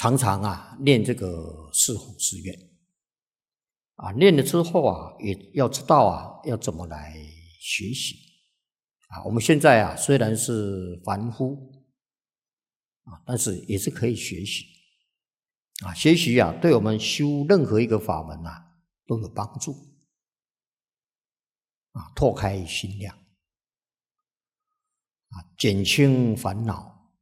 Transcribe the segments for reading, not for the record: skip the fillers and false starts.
常常念这个四弘誓愿念了之后也要知道要怎么来学习我们现在虽然是凡夫但是也是可以学习学习对我们修任何一个法门都有帮助拓开心量减轻烦恼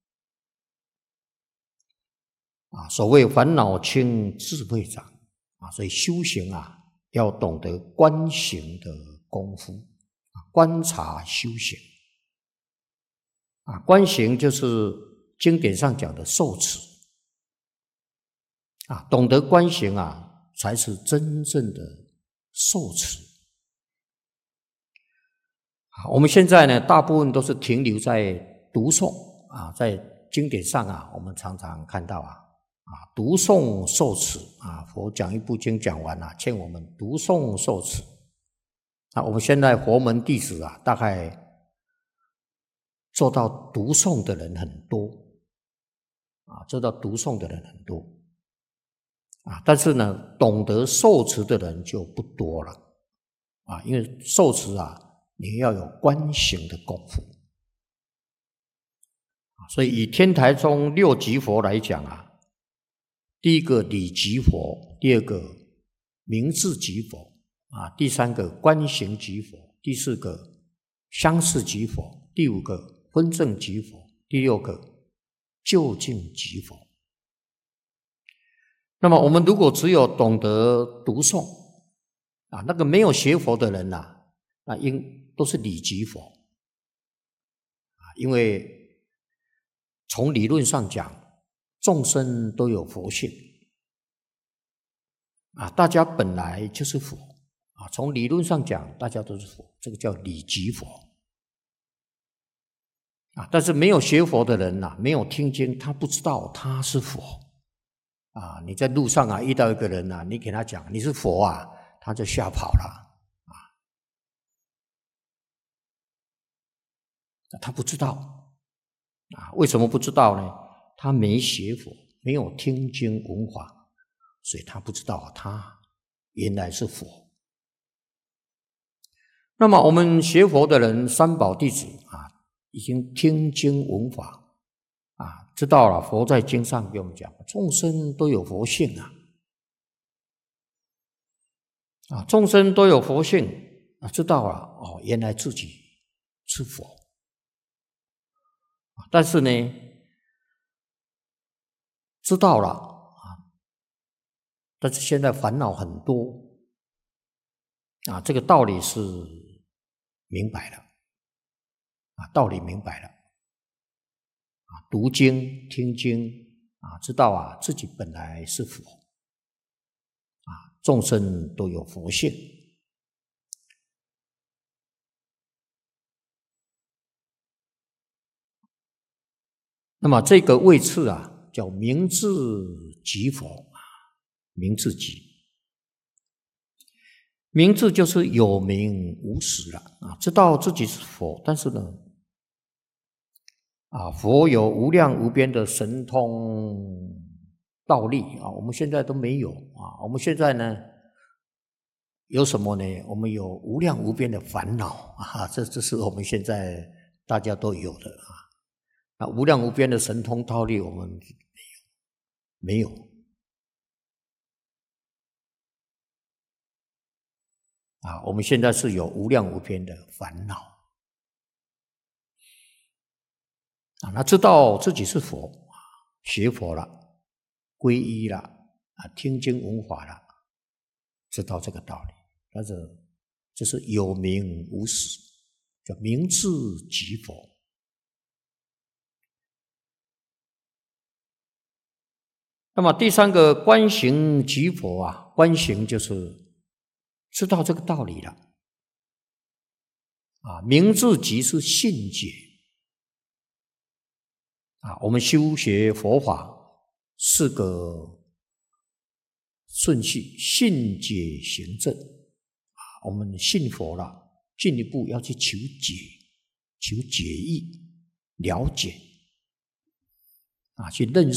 所谓烦恼轻智慧长所以修行要懂得观行的功夫观察修行观行就是经典上讲的受持懂得观行才是真正的受持我们现在呢大部分都是停留在读诵在经典上我们常常看到读诵受持佛讲一部经讲完劝我们读诵受持我们现在佛门弟子大概做到读诵的人很多做到读诵的人很多但是呢懂得受持的人就不多了因为受持你要有观行的功夫所以以天台宗六级佛来讲第一个理即佛，第二个明智即佛第三个观行即佛，第四个相似即佛，第五个分证即佛，第六个究竟即佛。那么我们如果只有懂得读诵那个没有学佛的人都是理即佛因为从理论上讲众生都有佛性大家本来就是佛从理论上讲大家都是佛，这个叫理即佛但是没有学佛的人没有听经，他不知道他是佛你在路上遇到一个人你给他讲你是佛他就吓跑了他不知道为什么不知道呢？他没学佛，没有听经闻法，所以他不知道他原来是佛。那么我们学佛的人，三宝弟子已经听经闻法知道了佛在经上给我们讲众生都有佛性众生都有佛性知道了原来自己是佛但是呢知道了但是现在烦恼很多这个道理是明白了道理明白了读经听经知道自己本来是佛众生都有佛性那么这个位次叫明智即佛明智即明智就是有名无实了知道自己是佛，但是呢佛有无量无边的神通道力我们现在都没有我们现在呢有什么呢？我们有无量无边的烦恼这是我们现在大家都有的无量无边的神通道力我们没有我们现在是有无量无边的烦恼那知道自己是佛学佛了皈依了听经闻法了知道这个道理但是这是有名无实叫明智即佛那么第三个观行即佛观行就是知道这个道理了明智即是信解我们修学佛法是个顺序，信解行证我们信佛了进一步要去求解求解义了解去认识